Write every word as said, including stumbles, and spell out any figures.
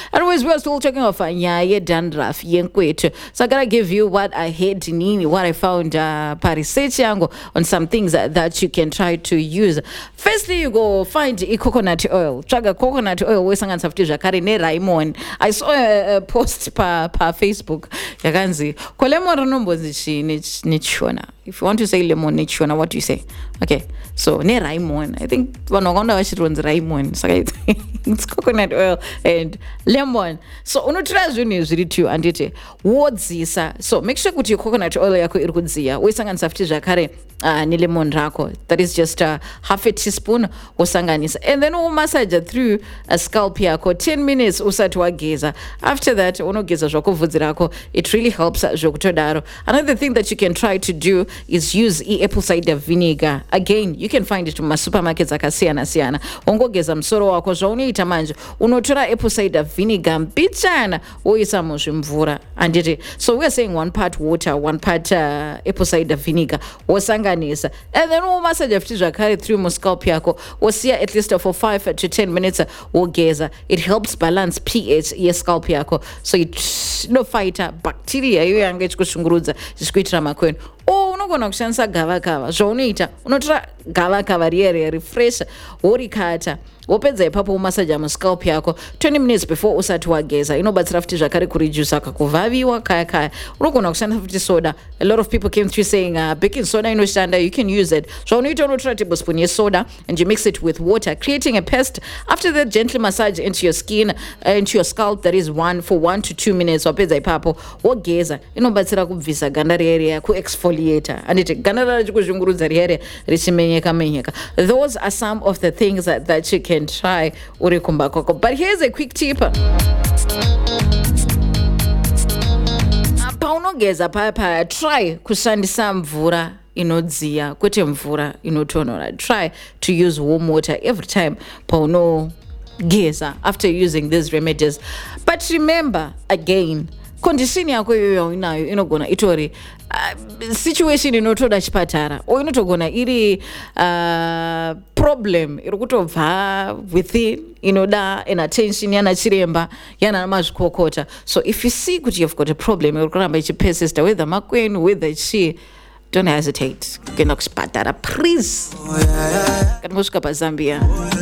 Anyways, we're still talking of uh, yeah, dandruff, yenkwetu. So I gotta give you what I had nini, what I found uh, pa research yango on some things that, that you can try to use. Firstly, you go find a coconut oil. Traga coconut oil wesanganisa futhi zvakare ne lemon. I saw a, a post pa pa Facebook yakanzi ko lemon rinombonzi chini nichona. If you want to say lemon nichona, what do you say? Okay, so ne lemon. I think vanoganda vachironzi lemon. So it's coconut oil and lemon. So unotora zvinhu zviri two anditi wodzisa. So make sure kuti your coconut oil yako iri kudziya. Woisanganisa futi zvakare uh, ne lemon rako. That is just uh, half a teaspoon wosanganisa. And then umassage through a scalp yako ten minutes usati wageza. After that unogeza zvako vhudzi rako. It really helps zvokutodaro. Another thing that you can try to do is use apple cider vinegar. Again, you can find it in supermarkets akasiyana siyana. Ungogeza musoro wako zvaunoita manje unotora apple cider vinegar mbichana woisa muzvimvura anditi. So we're saying one part water, one part uh, apple cider vinegar wosanganisa, and then umassage futi zvakare through muscalp yako wosiya at least for five to ten minutes wogeza. It helps balance pH yescalp yako, so it no fighter bacteria iyo yanga ichikushungurudza zvichikuitira makweni. Oh, unogona kushandisa gavakava. Zvaunoita unotora gavakava riye refresh worikata wopedza ipapo umasaja muscalp yako twenty minutes before usati wageza. Inobatsira futi zvakare kureduce kakuvaviwa kaya kaya. Unogona kushandisa futi soda. A lot of people came through saying uh, baking soda inoshanda, you can use it. Zvaunoita unotora tablespoon yesoda and you mix it with water, creating a paste. After that, gently massage into your skin, uh, into your scalp, that is one for one to two minutes. Wapedza ipapo wogeza. Inobatsira kubvisa ganda riye ku exfoliator anditi ganda rachikuzhungurudza riye richimenyeka menyeka. Those are some of the things that, that you can try uri kumba kwako. But here's a quick tip. Paunogeza paya try kushandisa mvura inodziya kwete mvura inotonhora. Try to use warm water every time paunogeza after using these remedies. But remember again, condition yako yoyo inayo inogona itori uh, situation inotoda chipatara o inotogona iri uh, problem iri kutobva within inoda an attention yana chiremba yana mazvikokota. So if you see kuti you've got a problem iri kuramba ichipersista whether makweni whether chi, don't hesitate kuenda kuchipatara please. Kana mosvika paZambia.